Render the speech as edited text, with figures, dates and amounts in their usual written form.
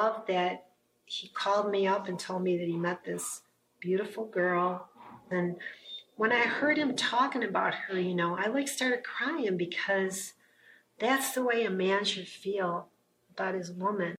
love that he called me up and told me that he met this beautiful girl. And when I heard him talking about her, I started crying because that's the way a man should feel about his woman.